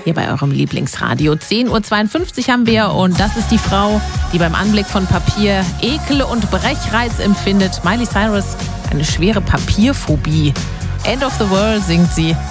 hier bei eurem Lieblingsradio. 10.52 Uhr haben wir und das ist die Frau, die beim Anblick von Papier Ekel und Brechreiz empfindet. Miley Cyrus, eine schwere Papierphobie. End of the World singt sie.